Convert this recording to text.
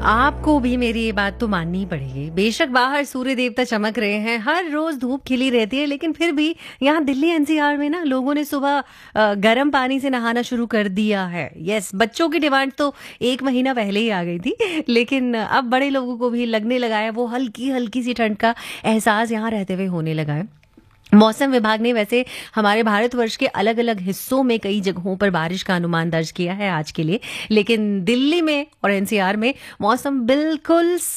आपको भी मेरी ये बात तो माननी ही पड़ेगी। बेशक बाहर सूर्य देवता चमक रहे हैं, हर रोज धूप खिली रहती है, लेकिन फिर भी यहाँ दिल्ली एनसीआर में ना लोगों ने सुबह गर्म पानी से नहाना शुरू कर दिया है। यस, बच्चों की डिमांड तो 1 महीना पहले ही आ गई थी, लेकिन अब बड़े लोगों को भी लगने लगा है, वो हल्की हल्की सी ठंड का एहसास यहाँ रहते हुए होने लगा है। मौसम विभाग ने वैसे हमारे भारतवर्ष के अलग अलग हिस्सों में कई जगहों पर बारिश का अनुमान दर्ज किया है आज के लिए, लेकिन दिल्ली में और एनसीआर में मौसम बिल्कुल